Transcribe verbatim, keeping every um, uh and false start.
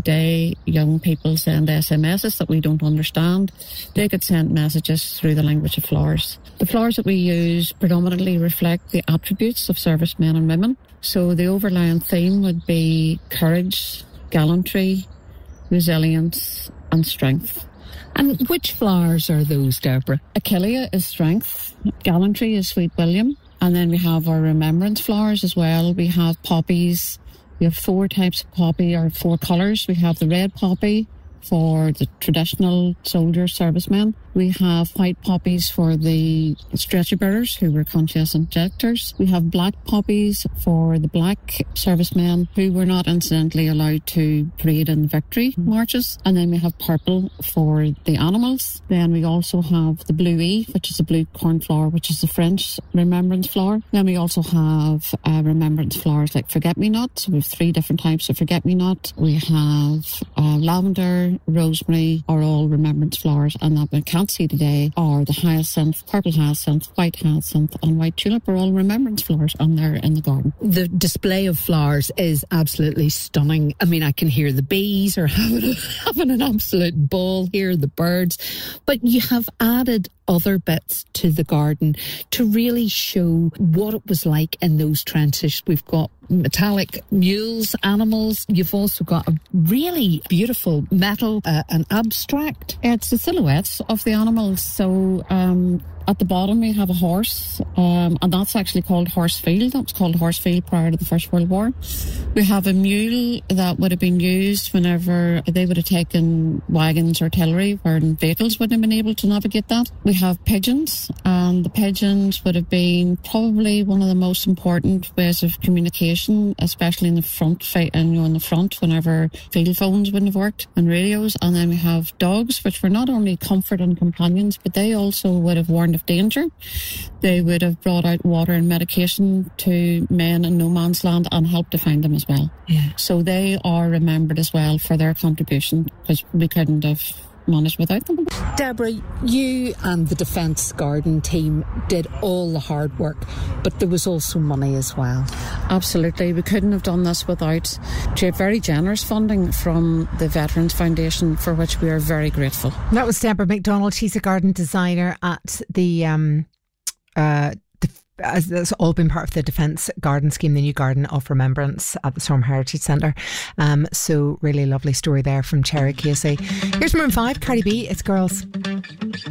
today young people send S M Ses that we don't understand. They could send messages through the language of flowers. The flowers that we use predominantly reflect the attributes of servicemen and women. So the overlying theme would be courage, gallantry, resilience and strength. And which flowers are those, Deborah? Achillea is strength, gallantry is Sweet William, and then we have our remembrance flowers as well. We have poppies. We have four types of poppy, or four colours. We have the red poppy for the traditional soldier servicemen. We have white poppies for the stretcher bearers who were conscious injectors. We have black poppies for the black servicemen who were not incidentally allowed to parade in the victory marches. And then we have purple for the animals. Then we also have the blue E, which is a blue cornflower, which is the French remembrance flower. Then we also have uh, remembrance flowers like forget-me-not. So we have three different types of forget-me-not. We have uh, lavender, rosemary are all remembrance flowers, and that we can't see today are the hyacinth, purple hyacinth, white hyacinth and white tulip are all remembrance flowers, and they're in the garden. The display of flowers is absolutely stunning. I mean, I can hear the bees are having, a, having an absolute ball, hear the birds, but you have added other bits to the garden to really show what it was like in those trenches. We've got metallic mules, animals. You've also got a really beautiful metal, uh, an abstract. It's the silhouettes of the animals. So um, at the bottom we have a horse, um, and that's actually called Horsefield. That was called Horsefield prior to the First World War. We have a mule that would have been used whenever they would have taken wagons or artillery where vehicles wouldn't have been able to navigate that. We have pigeons, and the pigeons would have been probably one of the most important ways of communication, especially in the front, and you know, in the front whenever field phones wouldn't have worked and radios. And then we have dogs, which were not only comfort and companions, but they also would have warned of danger. They would have brought out water and medication to men in no man's land and helped to find them as well. Yeah. So they are remembered as well for their contribution, because we couldn't have managed without them. Deborah, you and the Defence Garden team did all the hard work, but there was also money as well. Absolutely. We couldn't have done this without very generous funding from the Veterans Foundation, for which we are very grateful. That was Deborah MacDonald. She's a garden designer at the um, uh, as that's all been part of the Defence Garden Scheme, the new Garden of Remembrance at the Storm Heritage Centre. Um, so really lovely story there from Cherry Casey. Here's Maroon five, Cardi B, It's Girls.